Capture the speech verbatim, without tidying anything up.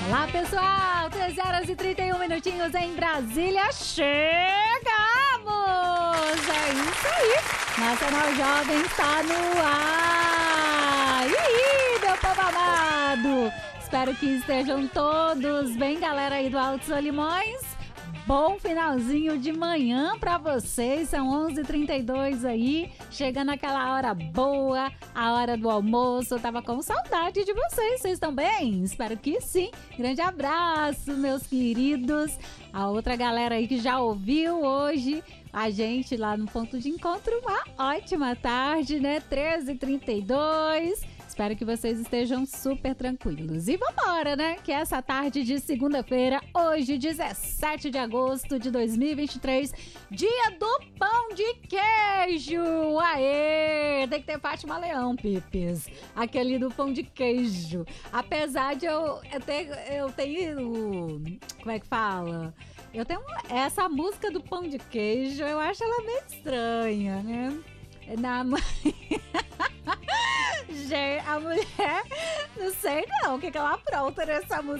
Olá, pessoal! treze horas e trinta e um minutinhos em Brasília. Chegamos! É isso aí! Nacional Jovem está no ar! E aí, meu povo amado! Espero que estejam todos bem, galera aí do Alto Solimões. Bom finalzinho de manhã pra vocês, são onze e trinta e dois aí, chegando aquela hora boa, a hora do almoço. Eu tava com saudade de vocês, vocês estão bem? Espero que sim. Grande abraço, meus queridos. A outra galera aí que já ouviu hoje a gente lá no ponto de encontro, uma ótima tarde, né? treze e trinta e dois. Espero que vocês estejam super tranquilos. E vambora, né? Que essa tarde de segunda-feira, hoje, dezessete de agosto de dois mil e vinte e três, dia do pão de queijo! Aê! Tem que ter Fátima Leão, Pipes. Aquele do pão de queijo. Apesar de eu, eu ter, eu tenho... Como é que fala? Eu tenho essa música do pão de queijo, eu acho ela meio estranha, né? Na... A mulher, não sei não, o que, que ela apronta nessa música.